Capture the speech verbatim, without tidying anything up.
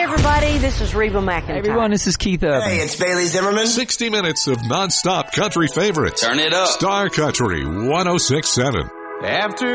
everybody. This is Reba McEntire. Hey, everyone, this is Keith Urban. Hey, it's Bailey Zimmerman. sixty minutes of nonstop country favorites. Turn it up. Star Country one oh six point seven. After